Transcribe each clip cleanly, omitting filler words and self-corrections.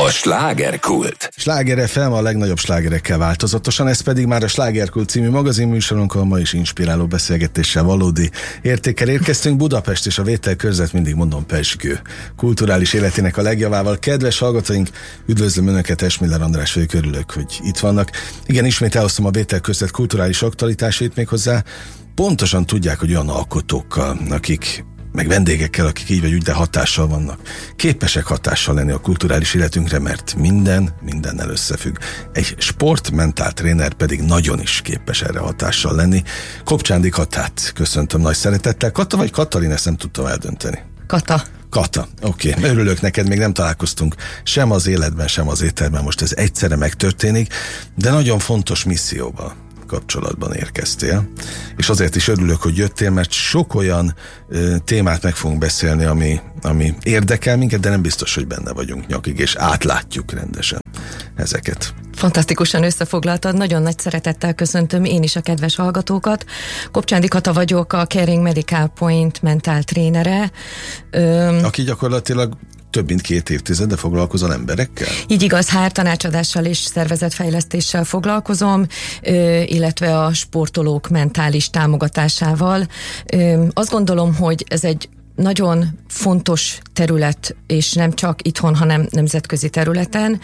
A slágerkult. Sláger FM a legnagyobb slágerekkel változatosan, ez pedig már a Slágerkult című magazinműsorunkon, ma is inspiráló beszélgetéssel, valódi értékkel érkeztünk. Budapest és a vételkörzet, mindig mondom, pezsgő kulturális életének a legjavával. Kedves hallgatóink, üdvözlöm Önöket, Esmiller András vagyok, örülök, hogy itt vannak. Igen, ismét elhoztam a vételkörzet kulturális aktualitásait, méghozzá pontosan tudják, hogy olyan alkotókkal, akik meg vendégekkel, akik így vagy úgy, de hatással vannak. Képesek hatással lenni a kulturális életünkre, mert mindennel összefügg. Egy sportmentál tréner pedig nagyon is képes erre hatással lenni. Kopcsándi Katát köszöntöm nagy szeretettel. Kata vagy Katalin, ezt nem tudtam eldönteni. Kata, oké. Örülök neked, még nem találkoztunk sem az életben, sem az éterben, most ez egyszerre megtörténik, de nagyon fontos misszióval kapcsolatban érkeztél, és azért is örülök, hogy jöttél, mert sok olyan témát meg fogunk beszélni, ami érdekel minket, de nem biztos, hogy benne vagyunk nyakig, és átlátjuk rendesen ezeket. Fantasztikusan összefoglaltad, nagyon nagy szeretettel köszöntöm én is a kedves hallgatókat. Kopcsándi Kata vagyok, a Caring Medical Point mentál trénere. Aki gyakorlatilag több mint 2 évtizede foglalkozol emberekkel? Így igaz, HR tanácsadással és szervezetfejlesztéssel foglalkozom, illetve a sportolók mentális támogatásával. Azt gondolom, hogy ez egy nagyon fontos terület, és nem csak itthon, hanem nemzetközi területen.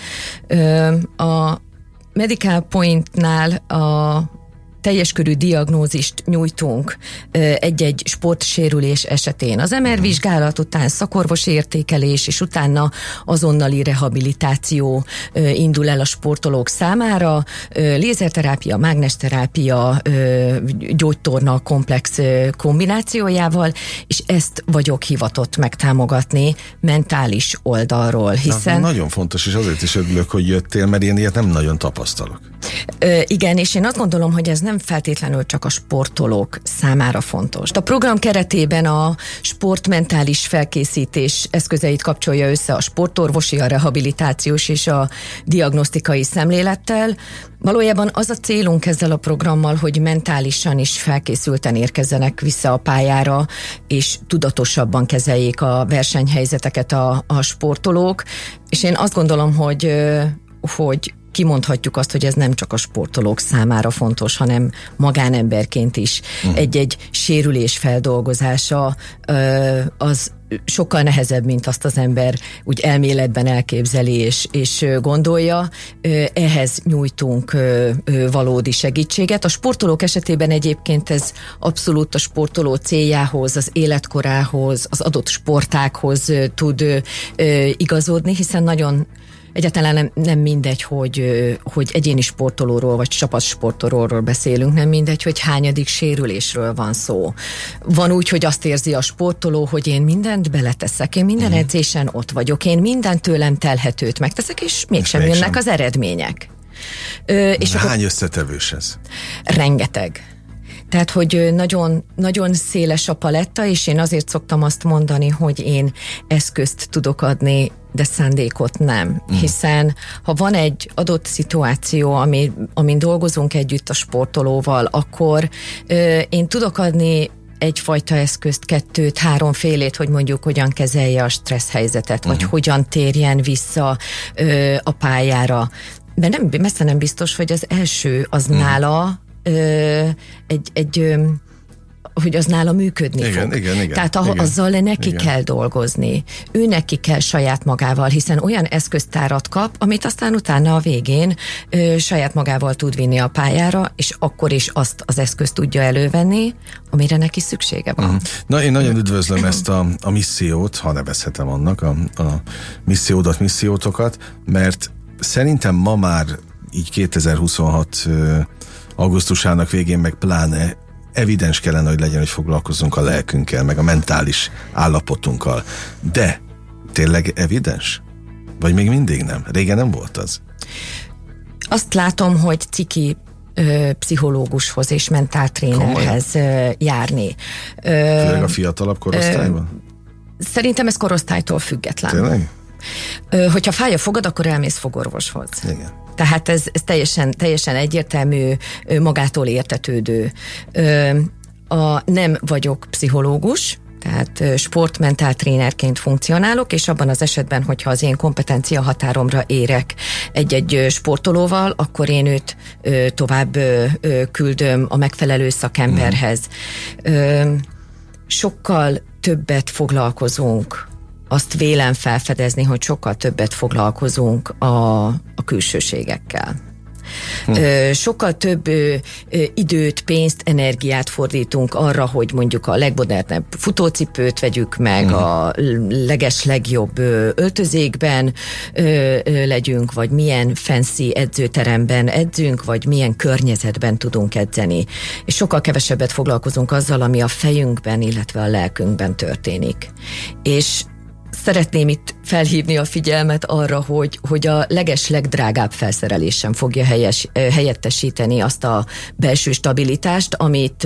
A Medical Pointnál a teljes körű diagnózist nyújtunk egy-egy sportsérülés esetén. Az MR vizsgálat után szakorvosi értékelés, és utána azonnali rehabilitáció indul el a sportolók számára. Lézerterápia, mágnesterápia, gyógytorna komplex kombinációjával, és ezt vagyok hivatott megtámogatni mentális oldalról, hiszen... Nagyon fontos, és azért is örülök, hogy jöttél, mert én ilyet nem nagyon tapasztalok. Igen, és én azt gondolom, hogy ez nem feltétlenül csak a sportolók számára fontos. A program keretében a sportmentális felkészítés eszközeit kapcsolja össze a sportorvosi, a rehabilitációs és a diagnosztikai szemlélettel. Valójában az a célunk ezzel a programmal, hogy mentálisan is felkészülten érkezzenek vissza a pályára, és tudatosabban kezeljék a versenyhelyzeteket a sportolók. És én azt gondolom, hogy kimondhatjuk azt, hogy ez nem csak a sportolók számára fontos, hanem magánemberként is. Egy-egy sérülés feldolgozása az sokkal nehezebb, mint azt az ember úgy elméletben elképzeli és gondolja. Ehhez nyújtunk valódi segítséget. A sportolók esetében egyébként ez abszolút a sportoló céljához, az életkorához, az adott sportághoz tud igazodni, hiszen nagyon egyáltalán nem mindegy, hogy egyéni sportolóról vagy csapatsportolóról beszélünk, nem mindegy, hogy hányadik sérülésről van szó. Van úgy, hogy azt érzi a sportoló, hogy én mindent beleteszek, én minden edzésen ott vagyok, én minden tőlem telhetőt megteszek, és mégsem jönnek az eredmények. Hány összetevős ez? Rengeteg. Tehát, hogy nagyon, nagyon széles a paletta, és én azért szoktam azt mondani, hogy én eszközt tudok adni, de szándékot nem. Hiszen ha van egy adott szituáció, amin dolgozunk együtt a sportolóval, akkor én tudok adni egyfajta eszközt, 2-3 félét, hogy mondjuk hogyan kezelje a stressz helyzetet, vagy hogyan térjen vissza a pályára. De messze nem biztos, hogy az első az nála hogy az nála működni fog. Igen, tehát azzal neki kell dolgozni. Ő neki kell saját magával, hiszen olyan eszköztárat kap, amit aztán utána a végén saját magával tud vinni a pályára, és akkor is azt az eszközt tudja elővenni, amire neki szüksége van. Na, én nagyon üdvözlöm ezt a missziót, ha nevezhetem annak, a missziótokat, mert szerintem ma már így 2026 augusztusának végén meg pláne evidens kellene, hogy legyen, hogy foglalkozzunk a lelkünkkel, meg a mentális állapotunkkal. De tényleg evidens? Vagy még mindig nem? Régen nem volt az? Azt látom, hogy ciki pszichológushoz és mentáltrénerhez járni. Főleg a fiatalabb korosztályban? Szerintem ez korosztálytól független. Tényleg? Hogyha fáj a fogad, akkor elmész fogorvoshoz. Igen. Tehát ez teljesen egyértelmű, magától értetődő. Nem vagyok pszichológus, Tehát sportmentál trénerként funkcionálok, és abban az esetben, hogyha az én kompetencia határomra érek egy sportolóval, akkor én őt tovább küldöm a megfelelő szakemberhez. Sokkal többet foglalkozunk, azt vélem felfedezni, hogy sokkal többet foglalkozunk a külsőségekkel. Sokkal több időt, pénzt, energiát fordítunk arra, hogy mondjuk a legmodernebb futócipőt vegyük meg, a legjobb öltözékben legyünk, vagy milyen fancy edzőteremben edzünk, vagy milyen környezetben tudunk edzeni. És sokkal kevesebbet foglalkozunk azzal, ami a fejünkben, illetve a lelkünkben történik. És szeretném itt felhívni a figyelmet arra, hogy a legdrágább felszerelés sem fogja helyettesíteni azt a belső stabilitást,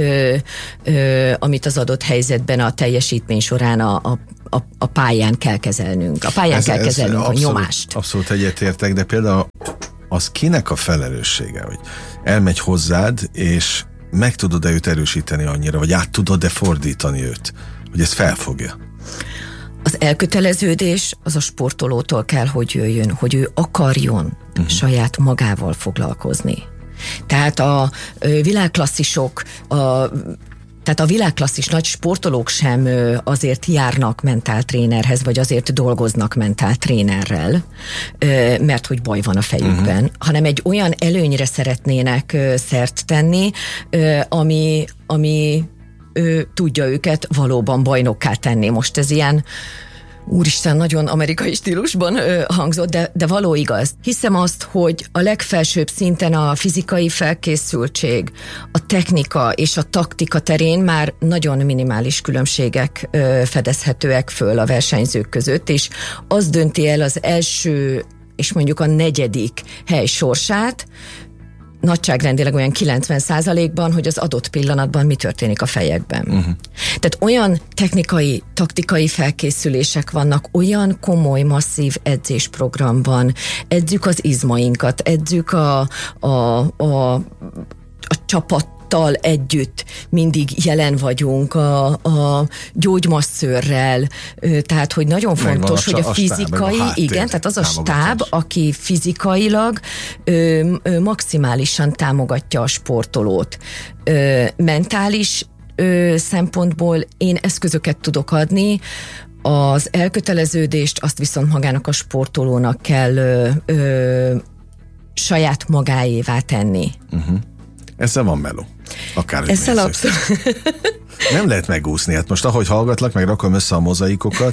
amit az adott helyzetben a teljesítmény során a pályán kell kezelnünk. A pályán kell kezelnünk a nyomást. Abszolút egyetértek, de például az kinek a felelőssége, hogy elmegy hozzád, és meg tudod-e őt erősíteni annyira, vagy át tudod-e fordítani őt, hogy ezt felfogja? Az elköteleződés az a sportolótól kell, hogy jöjjön, hogy ő akarjon saját magával foglalkozni. Tehát a világklasszisok, tehát a világklasszis nagy sportolók sem azért járnak mentáltrénerhez, vagy azért dolgoznak mentáltrénerrel, mert hogy baj van a fejükben, hanem egy olyan előnyre szeretnének szert tenni, ami tudja őket valóban bajnokká tenni. Most ez ilyen, úristen, nagyon amerikai stílusban hangzott, de való igaz. Hiszem azt, hogy a legfelsőbb szinten a fizikai felkészültség, a technika és a taktika terén már nagyon minimális különbségek fedezhetőek föl a versenyzők között, és az dönti el az első és mondjuk a 4. hely sorsát, nagyságrendileg olyan 90%-ban, hogy az adott pillanatban mi történik a fejekben. Tehát olyan technikai, taktikai felkészülések vannak, olyan komoly, masszív edzésprogramban, edzük az izmainkat, edzük a csapattal együtt mindig jelen vagyunk, a gyógymasszőrrel, tehát hogy nagyon fontos, hogy a fizikai, igen, tehát az a stáb, aki fizikailag maximálisan támogatja a sportolót. Mentális szempontból én eszközöket tudok adni, az elköteleződést azt viszont magának a sportolónak kell saját magáévá tenni. Ezzel van meló. Akárhogy ezzel abszolút. Nem lehet megúszni. Hát most ahogy hallgatlak, meg rakom össze a mozaikokat,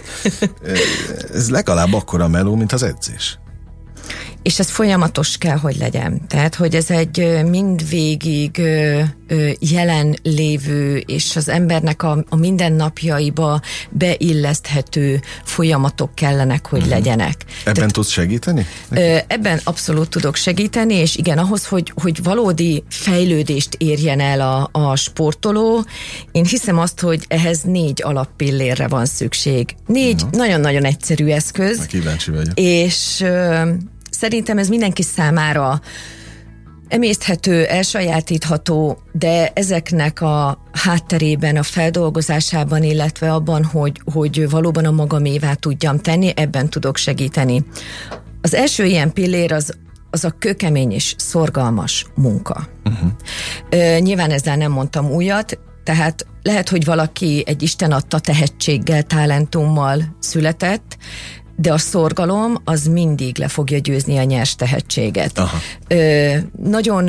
ez legalább akkora meló, mint az edzés. És ez folyamatos kell, hogy legyen. Tehát, hogy ez egy mindvégig jelen lévő, és az embernek a mindennapjaiba beilleszthető folyamatok kellenek, hogy legyenek. Ebben tudsz segíteni? Ebben abszolút tudok segíteni, és igen, ahhoz, hogy valódi fejlődést érjen el a sportoló, én hiszem azt, hogy ehhez 4 alappillérre van szükség. 4 nagyon-nagyon egyszerű eszköz. Kíváncsi vagyok. És szerintem ez mindenki számára emészthető, elsajátítható, de ezeknek a hátterében, a feldolgozásában, illetve abban, hogy valóban a magamévá tudjam tenni, ebben tudok segíteni. Az első ilyen pillér az a kőkemény és szorgalmas munka. Nyilván ezzel nem mondtam újat, tehát lehet, hogy valaki egy Isten adta tehetséggel, talentummal született, de a szorgalom az mindig le fogja győzni a nyers tehetséget. Nagyon,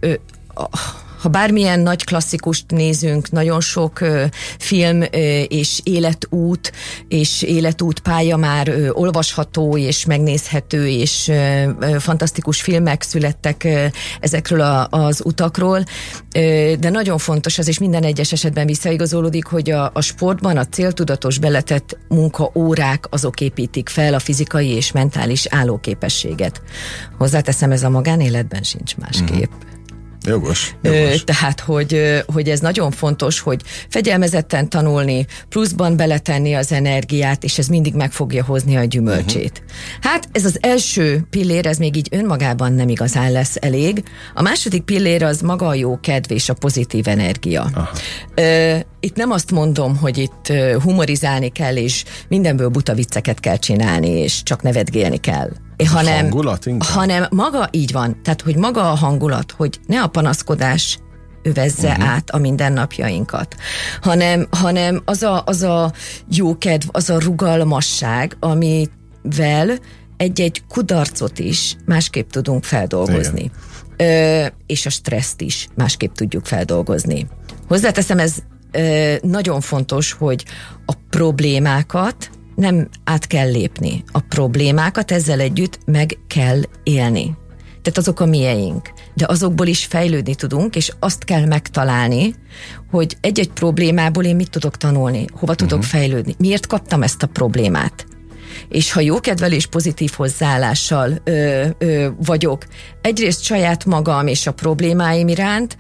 ha bármilyen nagy klasszikust nézünk, nagyon sok film és életút pálya már olvasható és megnézhető, és fantasztikus filmek születtek ezekről az utakról, de nagyon fontos az, és minden egyes esetben visszaigazolódik, hogy a sportban a céltudatos beletett munkaórák azok építik fel a fizikai és mentális állóképességet. Hozzáteszem, ez a magánéletben sincs másképp. Jogos. Tehát, hogy ez nagyon fontos, hogy fegyelmezetten tanulni, pluszban beletenni az energiát, és ez mindig meg fogja hozni a gyümölcsét. Hát ez az első pillér, ez még így önmagában nem igazán lesz elég. A második pillér az maga a jó kedv és a pozitív energia. Itt nem azt mondom, hogy itt humorizálni kell, és mindenből buta vicceket kell csinálni, és csak nevetgélni kell. Hanem maga így van, tehát hogy maga a hangulat, hogy ne a panaszkodás övezze át a mindennapjainkat, hanem az a jókedv, az a rugalmasság, amivel egy-egy kudarcot is másképp tudunk feldolgozni. És a stresszt is másképp tudjuk feldolgozni. Hozzáteszem, ez nagyon fontos, hogy a problémákat nem át kell lépni. A problémákat ezzel együtt meg kell élni. Tehát azok a mieink. De azokból is fejlődni tudunk, és azt kell megtalálni, hogy egy-egy problémából én mit tudok tanulni, hova tudok fejlődni, miért kaptam ezt a problémát. És ha jókedvel és pozitív hozzáállással vagyok, egyrészt saját magam és a problémáim iránt,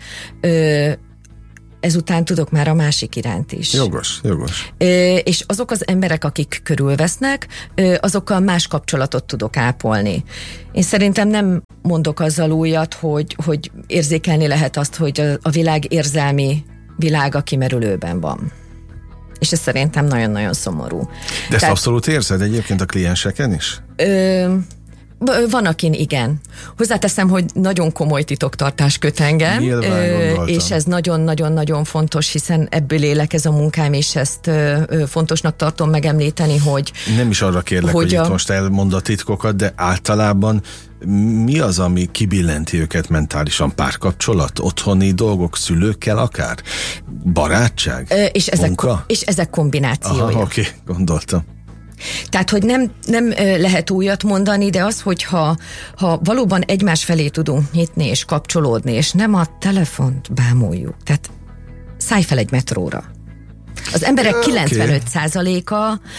ezután tudok már a másik iránt is. Jogos. És azok az emberek, akik körülvesznek, azokkal más kapcsolatot tudok ápolni. Én szerintem nem mondok azzal újat, hogy érzékelni lehet azt, hogy a világ érzelmi világa kimerülőben van. És ez szerintem nagyon-nagyon szomorú. De ezt abszolút érzed egyébként a klienseken is? Van, akin igen. Hozzáteszem, hogy nagyon komoly titoktartás köt engem, és ez nagyon-nagyon-nagyon fontos, hiszen ebből élek, ez a munkám, és ezt fontosnak tartom megemlíteni, hogy... Nem is arra kérlek, hogy itt most elmond a titkokat, de általában mi az, ami kibillenti őket mentálisan? Párkapcsolat, otthoni dolgok, szülőkkel akár? Barátság? Munka? És ezek kombinációja. Aha, oké, gondoltam. Tehát, hogy nem lehet újat mondani, de az, hogyha valóban egymás felé tudunk nyitni és kapcsolódni, és nem a telefont bámuljuk. Tehát szállj fel egy metróra. Az emberek 95%-a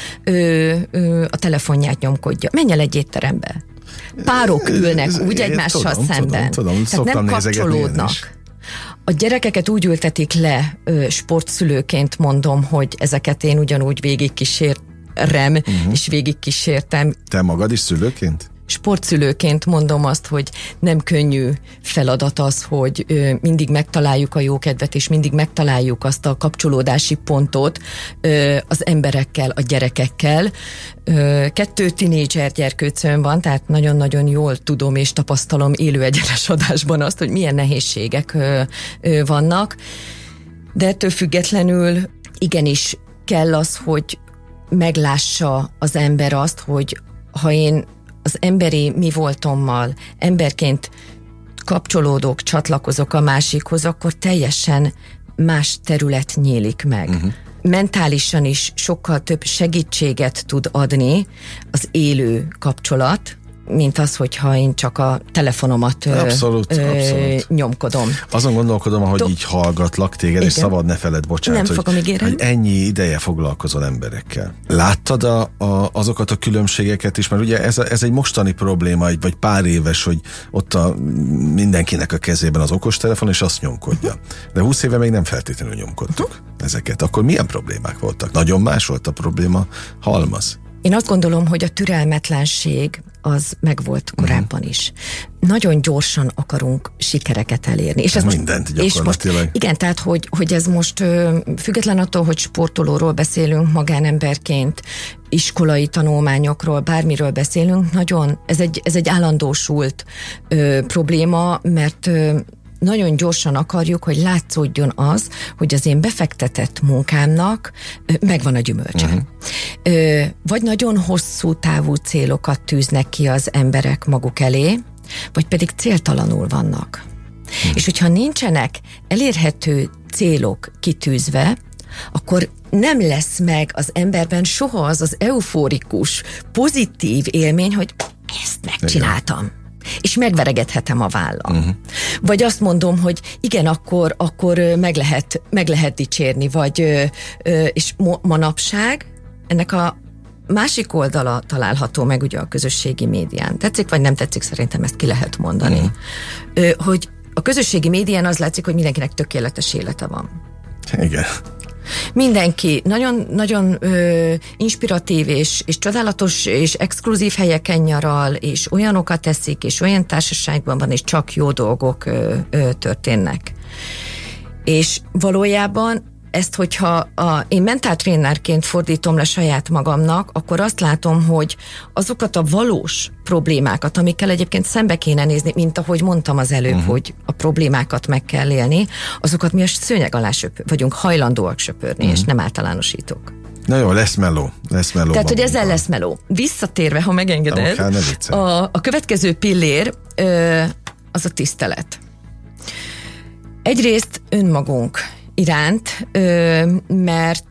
a telefonját nyomkodja. Menj el egy étterembe. Párok ülnek úgy egymással szemben. Tudom, tehát nem kapcsolódnak. A gyerekeket úgy ültetik le, sportszülőként mondom, hogy ezeket én ugyanúgy végigkísértem, és végigkísértem. Te magad is szülőként? Sportszülőként mondom azt, hogy nem könnyű feladat az, hogy mindig megtaláljuk a jókedvet, és mindig megtaláljuk azt a kapcsolódási pontot az emberekkel, a gyerekekkel. 2 tinédzser gyerkőcöm van, tehát nagyon-nagyon jól tudom és tapasztalom élő egyenes adásban azt, hogy milyen nehézségek vannak. De ettől függetlenül igenis kell az, hogy meglássa az ember azt, hogy ha én az emberi mi voltommal emberként kapcsolódok, csatlakozok a másikhoz, akkor teljesen más terület nyílik meg. Mentálisan is sokkal több segítséget tud adni az élő kapcsolat, mint az, hogyha én csak a telefonomat abszolút. nyomkodom. Azon gondolkodom, ahogy így hallgatlak téged, igen. És szabad ne feled, bocsánat, hogy ennyi ideje foglalkozol emberekkel. Láttad azokat a különbségeket is? Mert ugye ez egy mostani probléma, vagy pár éves, hogy ott mindenkinek a kezében az okostelefon, és azt nyomkodja. De 20 éve még nem feltétlenül nyomkodtuk ezeket. Akkor milyen problémák voltak? Nagyon más volt a probléma halmaz. Én azt gondolom, hogy a türelmetlenség az megvolt korábban is. Nagyon gyorsan akarunk sikereket elérni. És ez mindent gyakorlatilag. Most, igen, tehát hogy ez most független attól, hogy sportolóról beszélünk, magánemberként, iskolai tanulmányokról, bármiről beszélünk, nagyon, ez egy állandósult probléma, mert nagyon gyorsan akarjuk, hogy látszódjon az, hogy az én befektetett munkámnak megvan a gyümölcse. Vagy nagyon hosszú távú célokat tűznek ki az emberek maguk elé, vagy pedig céltalanul vannak. És hogyha nincsenek elérhető célok kitűzve, akkor nem lesz meg az emberben soha az euforikus, pozitív élmény, hogy ezt megcsináltam. És megveregethetem a vállam. Vagy azt mondom, hogy igen, akkor meg lehet dicsérni, vagy és manapság ennek a másik oldala található meg ugye a közösségi médián. Tetszik, vagy nem tetszik, szerintem ezt ki lehet mondani. Hogy a közösségi médián az látszik, hogy mindenkinek tökéletes élete van. Igen. Mindenki nagyon inspiratív és csodálatos és exkluzív helyeken nyaral, és olyanokat teszik, és olyan társaságban van, és csak jó dolgok történnek. És valójában ezt, hogyha én mentáltrénerként fordítom le saját magamnak, akkor azt látom, hogy azokat a valós problémákat, amikkel egyébként szembe kéne nézni, mint ahogy mondtam az előbb, hogy a problémákat meg kell élni, azokat mi a szőnyeg alá vagyunk hajlandóak söpörni, és nem általánosítok. Na jó, lesz meló. Tehát, hogy ezzel lesz meló. Visszatérve, ha megengeded, a következő pillér az a tisztelet. Egyrészt önmagunk iránt, mert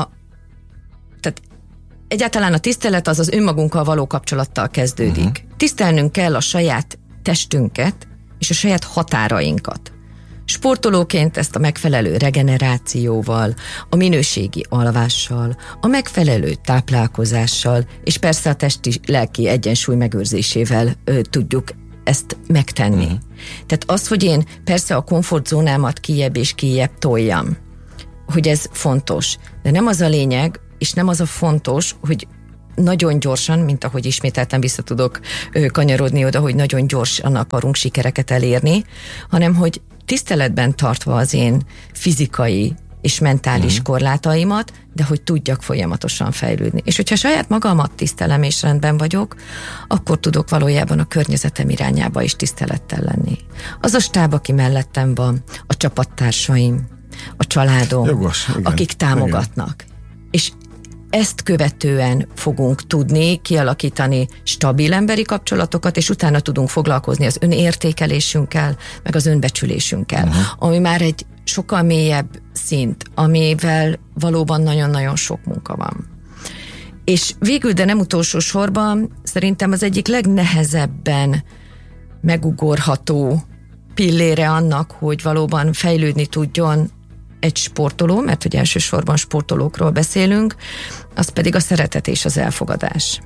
tehát egyáltalán a tisztelet az önmagunkkal való kapcsolattal kezdődik. Tisztelnünk kell a saját testünket és a saját határainkat. Sportolóként ezt a megfelelő regenerációval, a minőségi alvással, a megfelelő táplálkozással, és persze a testi-lelki egyensúly megőrzésével tudjuk ezt megtenni. Tehát az, hogy én persze a komfortzónámat kijebb és kijebb toljam, hogy ez fontos, de nem az a lényeg, és nem az a fontos, hogy nagyon gyorsan, mint ahogy ismételten vissza tudok kanyarodni oda, hogy nagyon gyorsan akarunk sikereket elérni, hanem hogy tiszteletben tartva az én fizikai és mentális korlátaimat, de hogy tudjak folyamatosan fejlődni. És hogyha saját magamat tisztelem és rendben vagyok, akkor tudok valójában a környezetem irányába is tisztelettel lenni. Az a stáb, aki mellettem van, a csapattársaim, a családom, jogos, igen, akik támogatnak. Igen. És ezt követően fogunk tudni kialakítani stabil emberi kapcsolatokat, és utána tudunk foglalkozni az önértékelésünkkel, meg az önbecsülésünkkel, ami már egy sokkal mélyebb szint, amivel valóban nagyon-nagyon sok munka van. És végül, de nem utolsó sorban, szerintem az egyik legnehezebben megugorható pillére annak, hogy valóban fejlődni tudjon egy sportoló, mert hogy elsősorban sportolókról beszélünk, az pedig a szeretet és az elfogadás.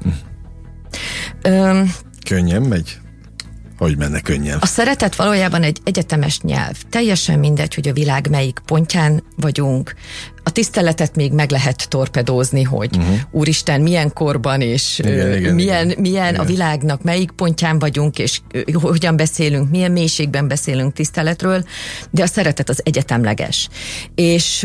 Könnyen megy? Hogy menne könnyen? A szeretet valójában egy egyetemes nyelv. Teljesen mindegy, hogy a világ melyik pontján vagyunk. A tiszteletet még meg lehet torpedózni, hogy úristen, milyen korban és milyen a világnak melyik pontján vagyunk, és hogyan beszélünk, milyen mélységben beszélünk tiszteletről, de a szeretet az egyetemleges. És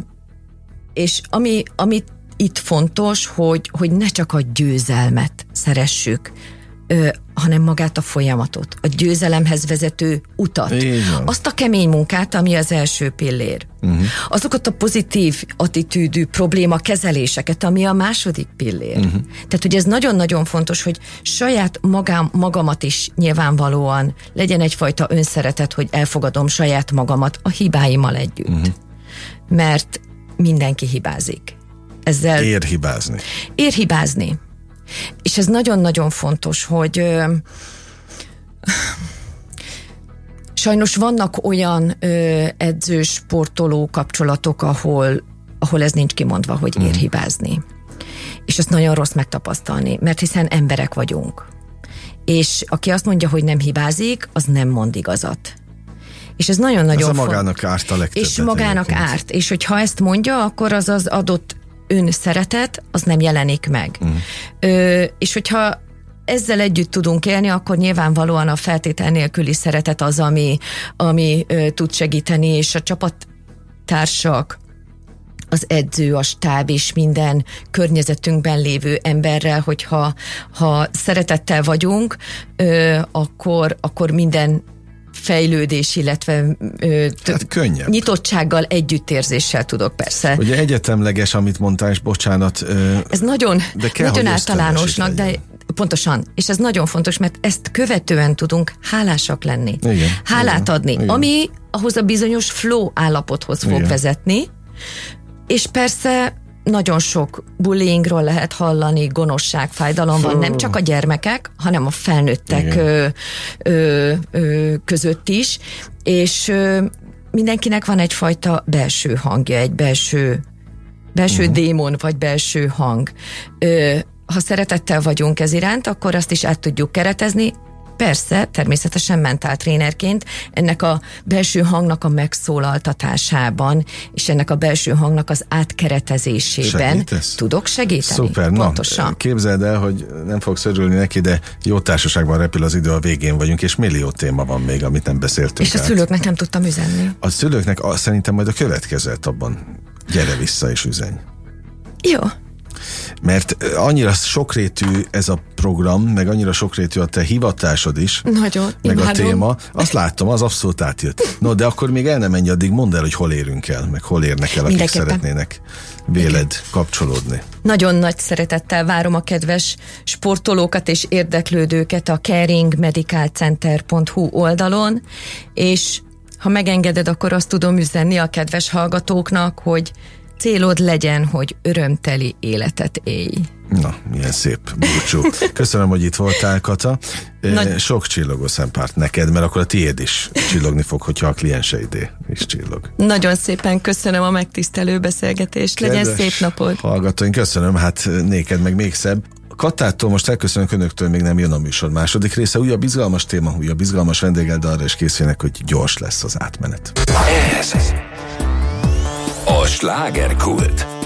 ami itt fontos, hogy ne csak a győzelmet szeressük, hanem magát a folyamatot, a győzelemhez vezető utat. Azt a kemény munkát, ami az első pillér. Azokat a pozitív attitűdű problémakezeléseket, ami a második pillér. Tehát, hogy ez nagyon-nagyon fontos, hogy saját magamat is nyilvánvalóan legyen egyfajta önszeretet, hogy elfogadom saját magamat a hibáimmal együtt. Mert mindenki hibázik. Ezzel Ér hibázni. És ez nagyon-nagyon fontos, hogy sajnos vannak olyan edző-sportoló kapcsolatok, ahol ez nincs kimondva, hogy ér hibázni. És ezt nagyon rossz megtapasztalni, mert hiszen emberek vagyunk. És aki azt mondja, hogy nem hibázik, az nem mond igazat. És ez nagyon-nagyon fontos. Ez a magának árt a legtöbbet. És magának árt. És hogyha ezt mondja, akkor az az adott önszeretet, az nem jelenik meg. És hogyha ezzel együtt tudunk élni, akkor nyilvánvalóan a feltétel nélküli szeretet az, ami tud segíteni, és a csapattársak, az edző, a stáb és minden környezetünkben lévő emberrel, hogyha szeretettel vagyunk, akkor minden fejlődés, illetve nyitottsággal, együttérzéssel tudok persze. Ugye egyetemleges, amit mondtál, és bocsánat. Ez nagyon általánosnak, de pontosan, és ez nagyon fontos, mert ezt követően tudunk hálásak lenni. Igen, hálát adni, igen. Ami ahhoz a bizonyos flow állapothoz fog vezetni, és persze nagyon sok bullyingról lehet hallani, gonoszság, fájdalom van, nem csak a gyermekek, hanem a felnőttek között is, és mindenkinek van egyfajta belső hangja, egy belső démon, vagy belső hang. Ha szeretettel vagyunk ez iránt, akkor azt is át tudjuk keretezni, persze, természetesen mentáltrénerként ennek a belső hangnak a megszólaltatásában, és ennek a belső hangnak az átkeretezésében segítesz? Tudok segíteni. Szuper, pontosan. Képzeld el, hogy nem fogsz örülni neki, de jó társaságban repül az idő, a végén vagyunk, és millió téma van még, amit nem beszéltünk. És a szülőknek nem tudtam üzenni. A szülőknek szerintem majd a következő etapban gyere vissza és üzenj. Jó. Mert annyira sokrétű ez a program, meg annyira sokrétű a te hivatásod is, nagyon, meg imádom. a téma. Azt láttam, az abszolút átjött. No, de akkor még el nem menj, addig mondd el, hogy hol érünk el, meg hol érnek el, akik szeretnének véled kapcsolódni. Nagyon nagy szeretettel várom a kedves sportolókat és érdeklődőket a caringmedicalcenter.hu oldalon, és ha megengeded, akkor azt tudom üzenni a kedves hallgatóknak, hogy célod legyen, hogy örömteli életet élj. Na, milyen szép búcsú. Köszönöm, hogy itt voltál, Kata. Sok csillogó szempárt neked, mert akkor a tiéd is csillogni fog, hogyha a klienseidé is csillog. Nagyon szépen köszönöm a megtisztelő beszélgetést. Legyen szép napod. Hallgatóink, köszönöm, hát néked meg még szebb. Katától most elköszönök önöktől, még nem jön a műsor második része. Újabb izgalmas téma, újabb izgalmas vendéggel, de arra is készüljenek, hogy gyors lesz az átmenet. Ez a slágerkult.